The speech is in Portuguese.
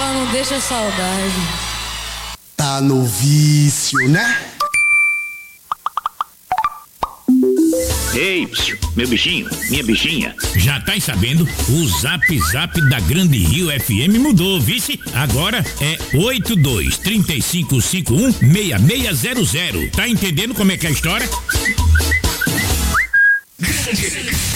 Só não deixa saudade. Tá no vício, né? Ei, meu bichinho, minha bichinha. Já tá sabendo? O Zap Zap da Grande Rio FM mudou, vice? Agora é 82-3551-6600. Tá entendendo como é que é a história? Grande